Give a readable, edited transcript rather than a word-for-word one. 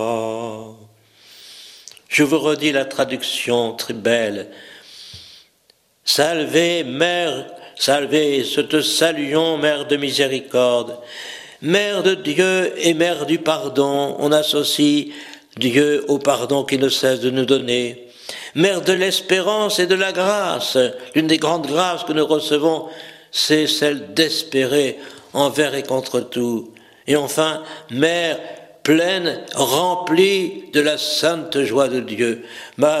Je vous redis la traduction très belle. Salve, Mère, salve, te saluons, Mère de miséricorde, Mère de Dieu et Mère du pardon. On associe Dieu au pardon qu'il ne cesse de nous donner. Mère de l'espérance et de la grâce. L'une des grandes grâces que nous recevons, c'est celle d'espérer envers et contre tout. Et enfin, Mère pleine, remplie de la sainte joie de Dieu.